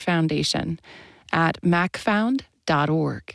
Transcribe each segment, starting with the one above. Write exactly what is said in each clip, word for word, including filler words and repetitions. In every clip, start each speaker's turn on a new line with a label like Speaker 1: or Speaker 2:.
Speaker 1: Foundation at mac found dot org.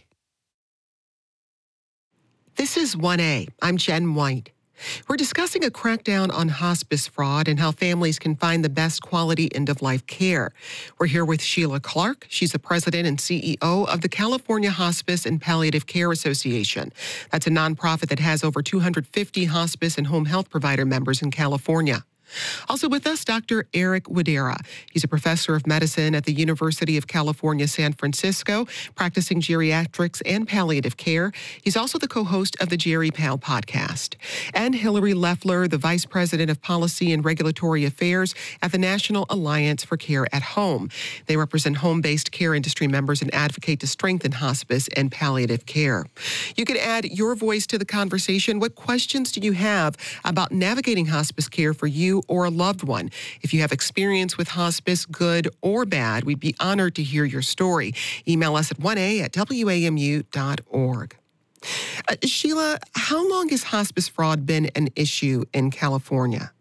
Speaker 2: This is one A. I'm Jen White. We're discussing a crackdown on hospice fraud and how families can find the best quality end-of-life care. We're here with Sheila Clark. She's the president and C E O of the California Hospice and Palliative Care Association. That's a nonprofit that has over two hundred fifty hospice and home health provider members in California. Also with us, Doctor Eric Widera. He's a professor of medicine at the University of California, San Francisco, practicing geriatrics and palliative care. He's also the co-host of the Geri Pal podcast. And Hillary Leffler, the vice president of policy and regulatory affairs at the National Alliance for Care at Home. They represent home-based care industry members and advocate to strengthen hospice and palliative care. You can add your voice to the conversation. What questions do you have about navigating hospice care for you or a loved one? If you have experience with hospice, good or bad, we'd be honored to hear your story. Email us at one A at W A M U dot org. Uh, Sheila, how long has hospice fraud been an issue in California?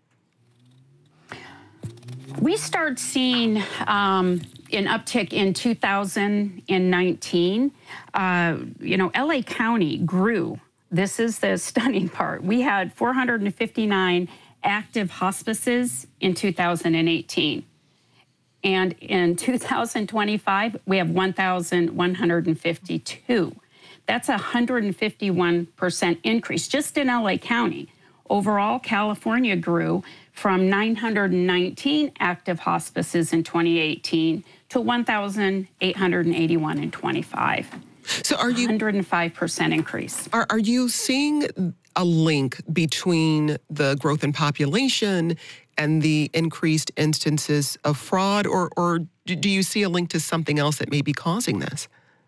Speaker 3: We started seeing um, an uptick in two thousand nineteen. Uh, you know, L A County grew. This is the stunning part. We had four hundred fifty-nine active hospices in two thousand eighteen. And in two thousand twenty-five, we have one thousand one hundred fifty-two. That's a one hundred fifty-one percent increase just in L A County. Overall, California grew from nine hundred nineteen active hospices in twenty eighteen to one thousand eight hundred eighty-one in twenty-five.
Speaker 2: So are you
Speaker 3: one hundred five percent increase.
Speaker 2: Are, are you seeing a link between the growth in population and the increased instances of fraud, or, or do you see a link to something else that may be causing this?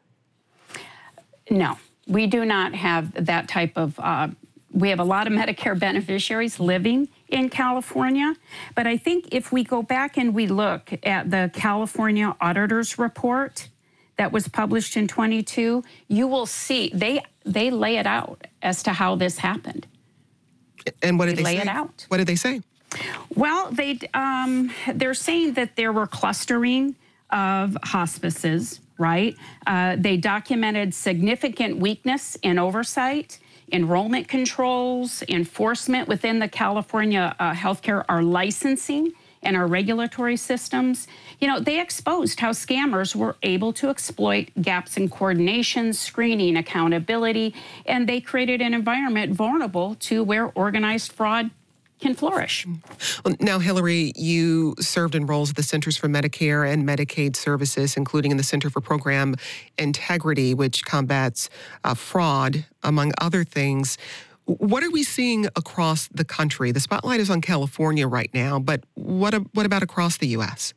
Speaker 3: No, we do not have that type of, uh, we have a lot of Medicare beneficiaries living in California, but I think if we go back and we look at the California Auditor's Report that was published in twenty-two, you will see they they lay it out as to how this happened.
Speaker 2: And what did they,
Speaker 3: they lay
Speaker 2: say?
Speaker 3: it out.
Speaker 2: What did they say?
Speaker 3: Well, they um, they're saying that there were clustering of hospices, right? Uh, they documented significant weakness in oversight, enrollment controls, enforcement within the California uh, healthcare, our licensing and our regulatory systems. You know, they exposed how scammers were able to exploit gaps in coordination, screening, accountability, and they created an environment vulnerable to where organized fraud can flourish.
Speaker 2: Well, now, Hillary, you served in roles at the Centers for Medicare and Medicaid Services, including in the Center for Program Integrity, which combats uh, fraud, among other things. What are we seeing across the country? The spotlight is on California right now, but what, what about across the U S?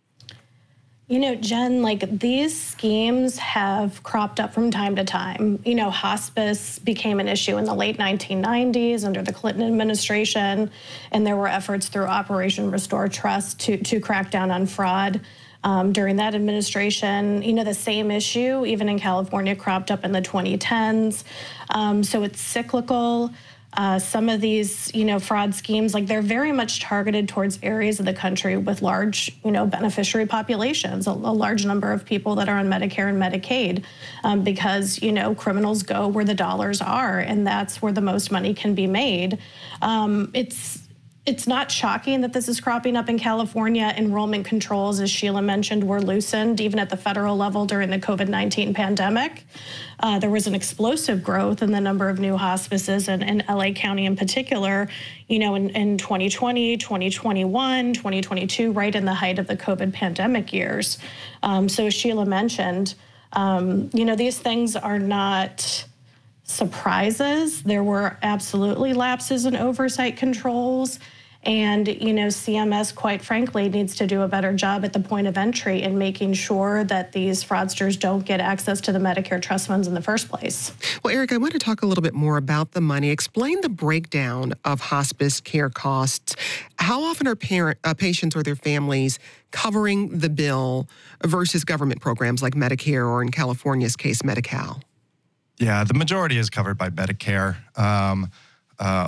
Speaker 4: You know, Jen, like these schemes have cropped up from time to time. You know, hospice became an issue in the late nineteen nineties under the Clinton administration, and there were efforts through Operation Restore Trust to, to crack down on fraud. Um, during that administration, you know, the same issue, even in California, cropped up in the twenty tens. Um, so it's cyclical. Uh, some of these, you know, fraud schemes, like they're very much targeted towards areas of the country with large, you know, beneficiary populations, a, a large number of people that are on Medicare and Medicaid, um, because, you know, criminals go where the dollars are, and that's where the most money can be made. Um, it's It's not shocking that this is cropping up in California. Enrollment controls, as Sheila mentioned, were loosened even at the federal level during the COVID nineteen pandemic. Uh, there was an explosive growth in the number of new hospices in, in L A County in particular, you know, in, in twenty twenty, twenty twenty-one, twenty twenty-two, right in the height of the COVID pandemic years. Um, so as Sheila mentioned, um, you know, these things are not surprises. There were absolutely lapses in oversight controls. And, you know, C M S, quite frankly, needs to do a better job at the point of entry in making sure that these fraudsters don't get access to the Medicare trust funds in the first place.
Speaker 2: Well, Eric, I want to talk a little bit more about the money. Explain the breakdown of hospice care costs. How often are parent, uh, patients or their families covering the bill versus government programs like Medicare or, in California's case, Medi-Cal?
Speaker 5: Yeah, the majority is covered by Medicare. Um, uh,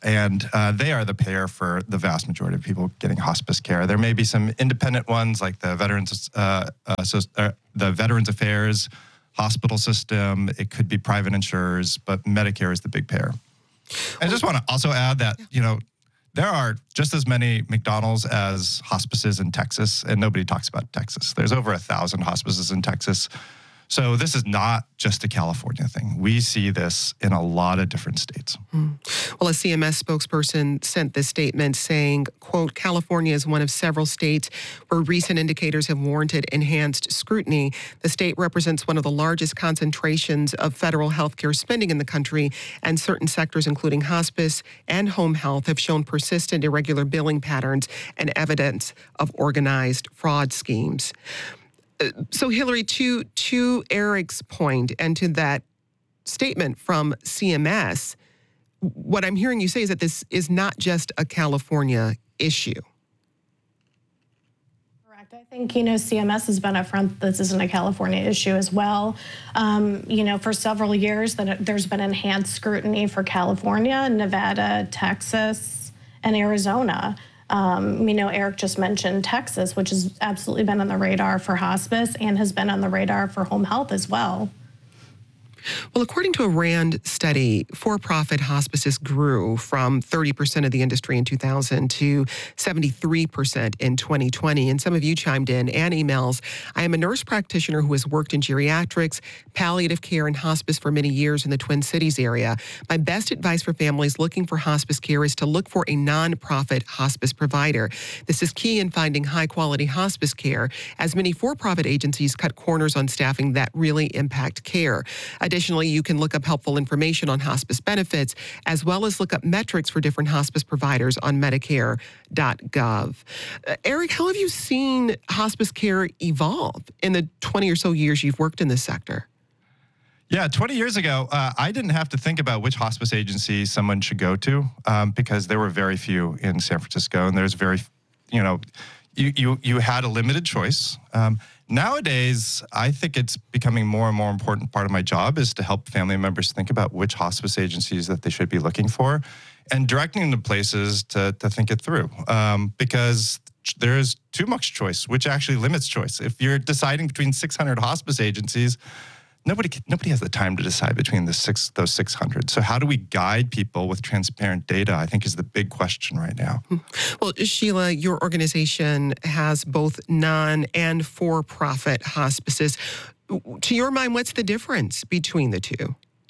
Speaker 5: and uh, they are the payer for the vast majority of people getting hospice care. There may be some independent ones like the Veterans, uh, uh, so, uh, the Veterans Affairs hospital system. It could be private insurers, but Medicare is the big payer. I just want to also add that, you know, there are just as many McDonald's as hospices in Texas, and nobody talks about Texas. There's over a thousand hospices in Texas. So this is not just a California thing. We see this in a lot of different states.
Speaker 2: Mm. Well, a C M S spokesperson sent this statement saying, quote, California is one of several states where recent indicators have warranted enhanced scrutiny. The state represents one of the largest concentrations of federal healthcare spending in the country, and certain sectors, including hospice and home health, have shown persistent irregular billing patterns and evidence of organized fraud schemes. So, Hillary, to, to Eric's point and to that statement from C M S, what I'm hearing you say is that this is not just a California issue.
Speaker 4: Correct. I think, you know, C M S has been upfront. This isn't a California issue as well. Um, you know, for several years, that there's been enhanced scrutiny for California, Nevada, Texas, and Arizona. Um, you know, Eric just mentioned Texas, which has absolutely been on the radar for hospice and has been on the radar for home health as well.
Speaker 2: Well, according to a RAND study, for-profit hospices grew from thirty percent of the industry in two thousand to seventy-three percent in twenty twenty. And some of you chimed in and emails. I am a nurse practitioner who has worked in geriatrics, palliative care, and hospice for many years in the Twin Cities area. My best advice for families looking for hospice care is to look for a nonprofit hospice provider. This is key in finding high-quality hospice care, as many for-profit agencies cut corners on staffing that really impact care. Additionally, you can look up helpful information on hospice benefits, as well as look up metrics for different hospice providers on Medicare dot gov. Uh, Eric, how have you seen hospice care evolve in the twenty or so years you've worked in this sector?
Speaker 5: Yeah, twenty years ago, uh, I didn't have to think about which hospice agency someone should go to um, because there were very few in San Francisco, and there's very, you know, you you you had a limited choice. Um, Nowadays, I think it's becoming more and more important part of my job is to help family members think about which hospice agencies that they should be looking for and directing them to places to, to think it through. Um, because there's too much choice, which actually limits choice. If you're deciding between six hundred hospice agencies, Nobody nobody has the time to decide between the six those six hundred. So how do we guide people with transparent data, I think, is the big question right now.
Speaker 2: Well, Sheila, your organization has both non- and for-profit hospices. To your mind, what's the difference between the two?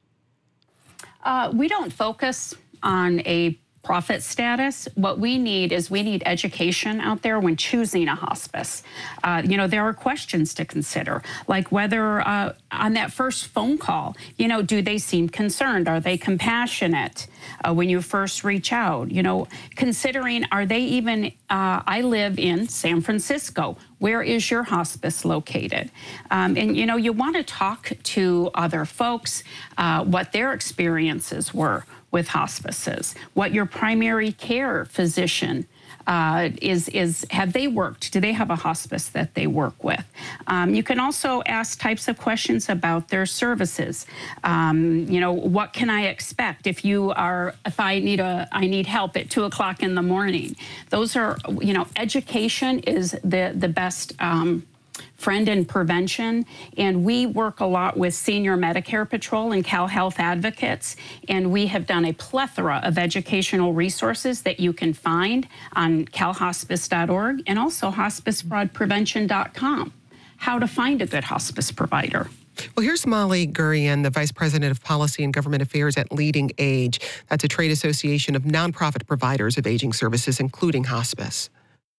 Speaker 3: Uh, we don't focus on a profit status. What we need is we need education out there when choosing a hospice. Uh, you know, there are questions to consider, like whether uh, on that first phone call, you know, do they seem concerned? Are they compassionate uh, when you first reach out? You know, considering, are they even, uh, I live in San Francisco. Where is your hospice located? Um, and, you know, you want to talk to other folks, uh, what their experiences were with hospices, what your primary care physician uh, is, is, have they worked? Do they have a hospice that they work with? Um, you can also ask types of questions about their services. Um, you know, what can I expect if you are, if I need a, I need help at two o'clock in the morning? Those are, you know, education is the, the best um, friend in prevention, and we work a lot with Senior Medicare Patrol and Cal Health Advocates, and we have done a plethora of educational resources that you can find on cal hospice dot org and also hospice fraud prevention dot com, how to find a good hospice provider.
Speaker 2: Well, here's Molly Gurian, the Vice President of Policy and Government Affairs at Leading Age. That's a trade association of nonprofit providers of aging services, including hospice.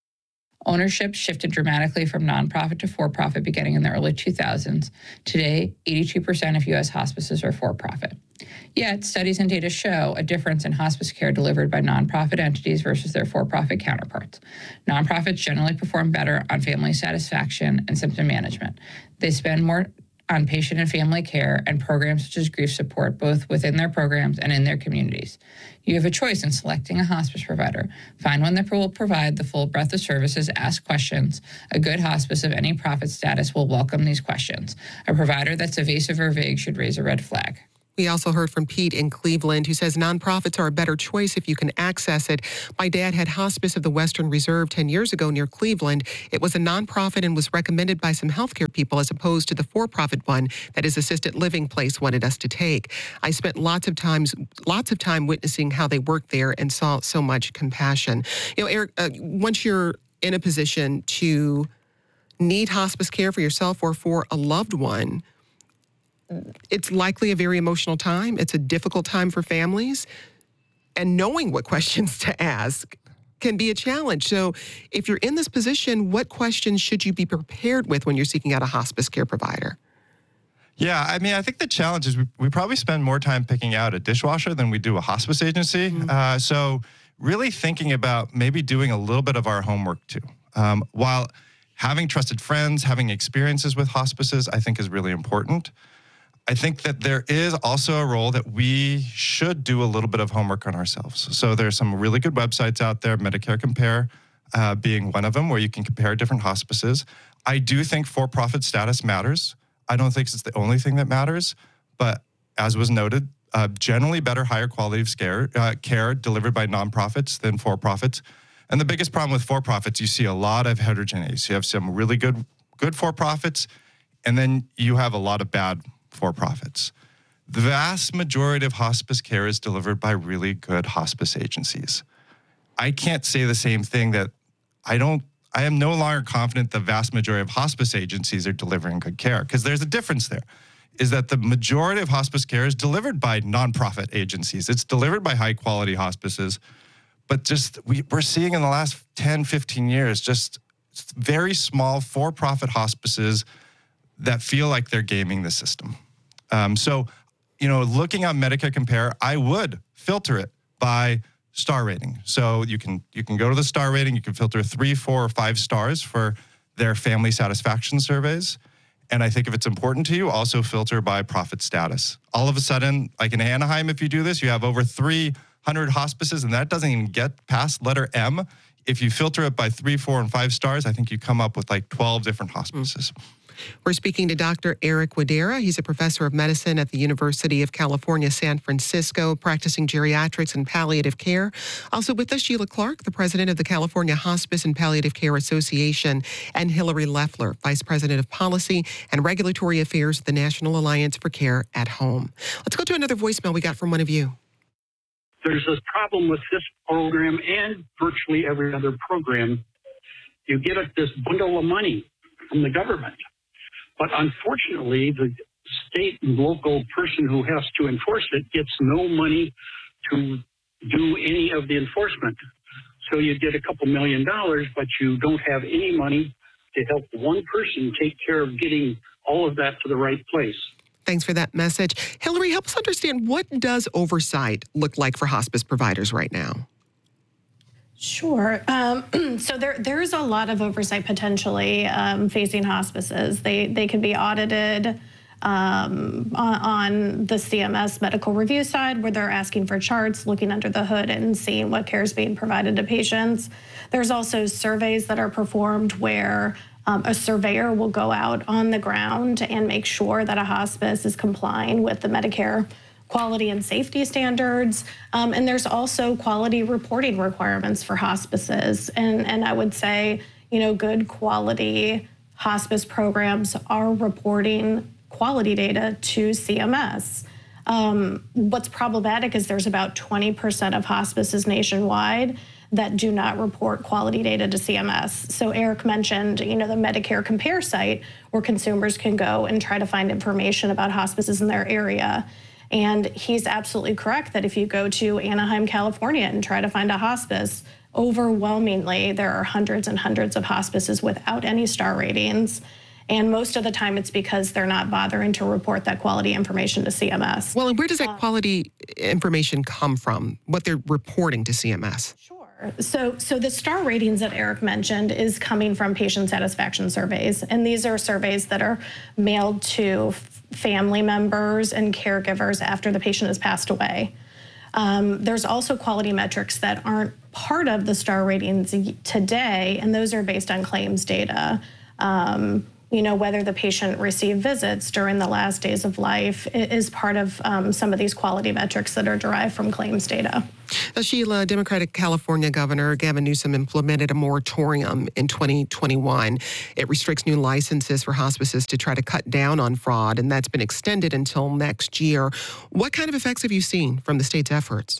Speaker 6: Ownership shifted dramatically from nonprofit to for-profit beginning in the early two thousands. Today, eighty-two percent of U S hospices are for-profit. Yet, studies and data show a difference in hospice care delivered by nonprofit entities versus their for-profit counterparts. Nonprofits generally perform better on family satisfaction and symptom management. They spend more on patient and family care and programs such as grief support, both within their programs and in their communities. You have a choice in selecting a hospice provider. Find one that will provide the full breadth of services, ask questions. A good hospice of any profit status will welcome these questions. A provider that's evasive or vague should raise a red flag.
Speaker 2: We also heard from Pete in Cleveland, who says nonprofits are a better choice if you can access it. My dad had Hospice of the Western Reserve ten years ago near Cleveland. It was a nonprofit and was recommended by some healthcare people as opposed to the for-profit one that his assisted living place wanted us to take. I spent lots of times, lots of time witnessing how they worked there and saw so much compassion. You know, Eric, uh, once you're in a position to need hospice care for yourself or for a loved one, it's likely a very emotional time. It's a difficult time for families. And knowing what questions to ask can be a challenge. So if you're in this position, what questions should you be prepared with when you're seeking out a hospice care provider?
Speaker 5: Yeah, I mean, I think the challenge is we, we probably spend more time picking out a dishwasher than we do a hospice agency. Mm-hmm. Uh, so really thinking about maybe doing a little bit of our homework too. Um, while having trusted friends, having experiences with hospices, I think is really important. I think that there is also a role that we should do a little bit of homework on ourselves. So there's some really good websites out there, Medicare Compare uh, being one of them, where you can compare different hospices. I do think for-profit status matters. I don't think it's the only thing that matters, but as was noted, uh, generally better, higher quality of care, uh, care delivered by nonprofits than for-profits. And the biggest problem with for-profits, you see a lot of heterogeneity. You have some really good, good for-profits, and then you have a lot of bad for-profits. The vast majority of hospice care is delivered by really good hospice agencies. I can't say the same thing that I don't, I am no longer confident the vast majority of hospice agencies are delivering good care, because there's a difference there, is that the majority of hospice care is delivered by nonprofit agencies. It's delivered by high quality hospices, but just we, we're seeing in the last ten, fifteen years, just very small for-profit hospices that feel like they're gaming the system. Um, so, you know, looking on Medicare Compare, I would filter it by star rating. So you can you can go to the star rating, you can filter three, four, or five stars for their family satisfaction surveys. And I think if it's important to you, also filter by profit status. All of a sudden, like in Anaheim, if you do this, you have over three hundred hospices, and that doesn't even get past letter M. If you filter it by three, four, and five stars, I think you come up with like twelve different hospices. Mm.
Speaker 2: We're speaking to Doctor Eric Wadera. He's a professor of medicine at the University of California, San Francisco, practicing geriatrics and palliative care. Also with us, Sheila Clark, the president of the California Hospice and Palliative Care Association, and Hillary Leffler, vice president of policy and regulatory affairs at the National Alliance for Care at Home. Let's go to another voicemail we got from one of you.
Speaker 7: There's this problem with this program and virtually every other program. You get this bundle of money from the government. But unfortunately, the state and local person who has to enforce it gets no money to do any of the enforcement. So you get a couple million dollars, but you don't have any money to help one person take care of getting all of that to the right place.
Speaker 2: Thanks for that message. Hillary, help us understand, what does oversight look like for hospice providers right now?
Speaker 4: Sure. Um, so there, there's a lot of oversight potentially um, facing hospices. They, they can be audited um, on, on the C M S medical review side, where they're asking for charts, looking under the hood and seeing what care is being provided to patients. There's also surveys that are performed where um, a surveyor will go out on the ground and make sure that a hospice is complying with the Medicare quality and safety standards. Um, and there's also quality reporting requirements for hospices. And, and I would say, you know, good quality hospice programs are reporting quality data to C M S. Um, what's problematic is there's about twenty percent of hospices nationwide that do not report quality data to C M S. So Eric mentioned, you know, the Medicare Compare site where consumers can go and try to find information about hospices in their area. And he's absolutely correct that if you go to Anaheim, California and try to find a hospice, overwhelmingly, there are hundreds and hundreds of hospices without any star ratings. And most of the time it's because they're not bothering to report that quality information to C M S.
Speaker 2: Well, and where does that quality information come from, what they're reporting to C M S?
Speaker 4: Sure. So, so the star ratings that Eric mentioned is coming from patient satisfaction surveys. And these are surveys that are mailed to family members and caregivers after the patient has passed away. Um, there's also quality metrics that aren't part of the star ratings today, and those are based on claims data. Um, you know, whether the patient received visits during the last days of life is part of um, some of these quality metrics that are derived from claims data.
Speaker 2: Now, Sheila, Democratic California Governor Gavin Newsom implemented a moratorium in twenty twenty-one. It restricts new licenses for hospices to try to cut down on fraud, and that's been extended until next year. What kind of effects have you seen from the state's efforts?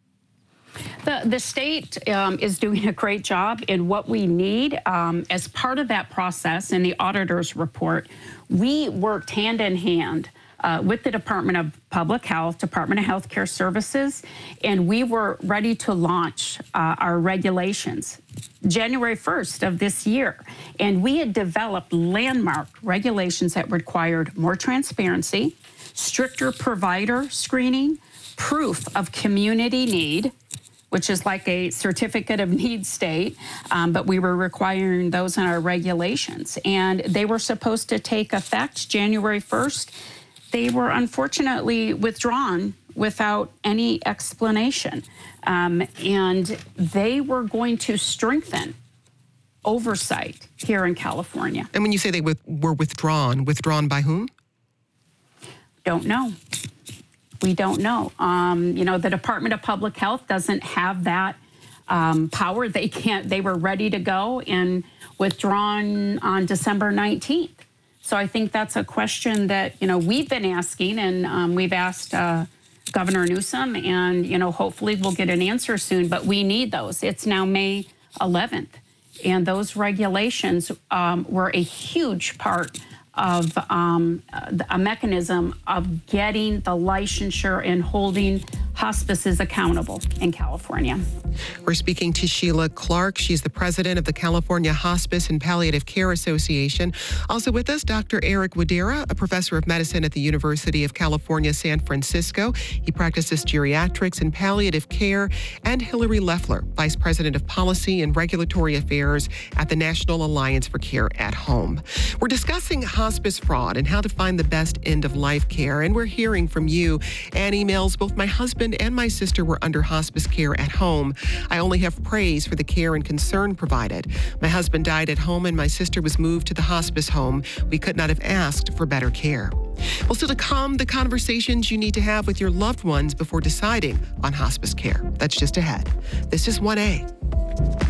Speaker 3: The, the state um, is doing a great job in what we need. Um, as part of that process in the auditor's report, we worked hand in hand uh, with the Department of Public Health, Department of Healthcare Services, and we were ready to launch uh, our regulations January first of this year. And we had developed landmark regulations that required more transparency, stricter provider screening, proof of community need, which is like a certificate of need state, um, but we were requiring those in our regulations. And they were supposed to take effect January first. They were unfortunately withdrawn without any explanation. Um, and they were going to strengthen oversight here in California.
Speaker 2: And when you say they with, were withdrawn, withdrawn by whom?
Speaker 3: Don't know. We don't know. Um, you know, the Department of Public Health doesn't have that um, power. They can't, they were ready to go and withdrawn on December nineteenth. So I think that's a question that, you know, we've been asking, and um, we've asked uh, Governor Newsom, and, you know, hopefully we'll get an answer soon, but we need those. It's now May eleventh, and those regulations um, were a huge part of um, a mechanism of getting the licensure and holding hospices accountable in California.
Speaker 2: We're speaking to Sheila Clark. She's the president of the California Hospice and Palliative Care Association. Also with us, Doctor Eric Wadera, a professor of medicine at the University of California, San Francisco. He practices geriatrics and palliative care. And Hillary Leffler, vice president of policy and regulatory affairs at the National Alliance for Care at Home. We're discussing hospice fraud and how to find the best end-of-life care. And we're hearing from you and emails. Both my husband and my sister were under hospice care at home. I only have praise for the care and concern provided. My husband died at home and my sister was moved to the hospice home. We could not have asked for better care. Well, still to come, the conversations you need to have with your loved ones before deciding on hospice care. That's just ahead. This is one A.